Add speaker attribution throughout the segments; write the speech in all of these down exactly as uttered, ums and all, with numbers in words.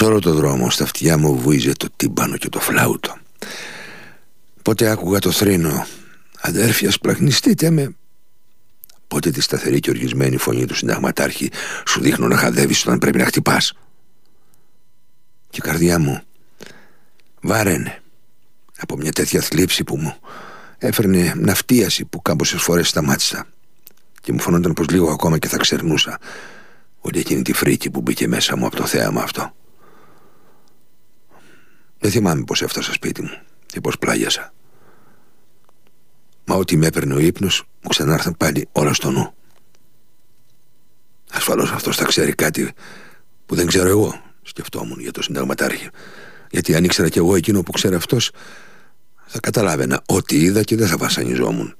Speaker 1: Σ' όλο το δρόμο στα αυτιά μου βούιζε το τύμπανο και το φλάουτο. Πότε άκουγα το θρήνο «Αδέρφια, σπλαχνιστείτε με». Πότε τη σταθερή και οργισμένη φωνή του συνταγματάρχη «Σου δείχνω να χαδεύεις όταν πρέπει να χτυπάς». Και η καρδιά μου βάραινε από μια τέτοια θλίψη που μου έφερνε ναυτίαση που κάμποσες φορές σταμάτησα και μου φαινόταν πως λίγο ακόμα και θα ξερνούσα όλη εκείνη τη φρίκη που μπήκε μέσα μου από το θέαμα αυτό. Δεν θυμάμαι πως έφτασα σπίτι μου και πως πλάγιασα. Μα ό,τι με έπαιρνε ο ύπνος μου ξανάρθαν πάλι όλα στο νου. Ασφαλώς αυτός θα ξέρει κάτι που δεν ξέρω εγώ, σκεφτόμουν για το συνταγματάρχη. Γιατί αν ήξερα κι εγώ εκείνο που ξέρει αυτός, θα καταλάβαινα ό,τι είδα και δεν θα βασανιζόμουν.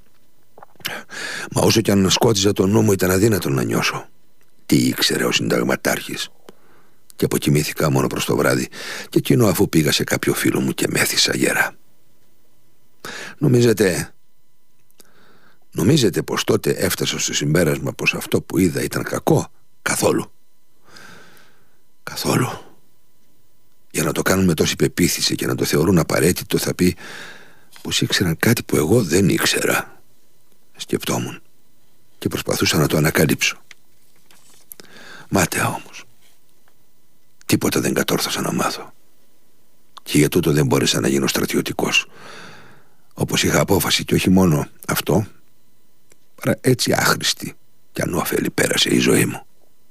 Speaker 1: Μα όσο κι αν σκότιζα τον νου μου, ήταν αδύνατο να νιώσω τι ήξερε ο συνταγματάρχης. Και αποκοιμήθηκα μόνο προς το βράδυ, και εκείνο αφού πήγα σε κάποιο φίλο μου και μέθησα γερά. Νομίζετε Νομίζετε πως τότε έφτασα στο συμπέρασμα πως αυτό που είδα ήταν κακό? Καθόλου. Καθόλου. Για να το κάνουν με τόση πεποίθηση και να το θεωρούν απαραίτητο, θα πει πως ήξεραν κάτι που εγώ δεν ήξερα. Σκεφτόμουν και προσπαθούσα να το ανακαλύψω. Μάταια όμως. Τίποτα δεν κατόρθωσα να μάθω. Και για τούτο δεν μπόρεσα να γίνω στρατιωτικός, όπως είχα απόφαση, και όχι μόνο αυτό, παρά έτσι άχρηστη κι ανώφελη πέρασε η ζωή μου.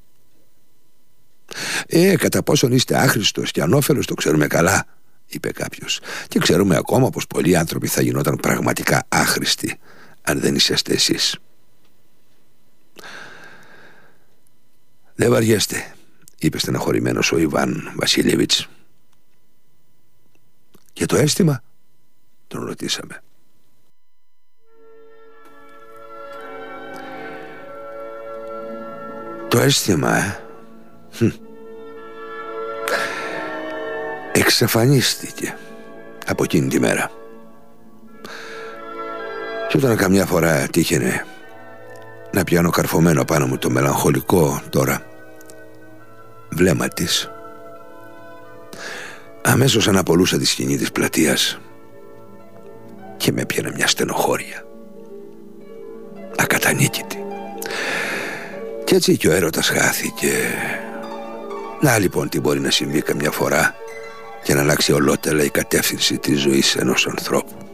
Speaker 1: Ε, κατά πόσον είστε άχρηστος και ανώφελος το ξέρουμε καλά, είπε κάποιος, και ξέρουμε ακόμα πως πολλοί άνθρωποι θα γινόταν πραγματικά άχρηστοι αν δεν είσαστε εσείς. Δεν βαριέστε, είπε στεναχωρημένος ο Ιβάν Βασίλεβιτς. Και το αίσθημα? Τον ρωτήσαμε. Το αίσθημα, ε, εξαφανίστηκε από εκείνη τη μέρα. Και όταν καμιά φορά τύχαινε να πιάνω καρφωμένο πάνω μου το μελαγχολικό τώρα βλέμμα της, αμέσως αναπολούσα τη σκηνή της πλατείας και με πιάνε μια στενοχώρια ακατανίκητη. Κι έτσι και ο έρωτας χάθηκε. Να λοιπόν τι μπορεί να συμβεί καμιά φορά και να αλλάξει ολότελα η κατεύθυνση της ζωής ενός ανθρώπου.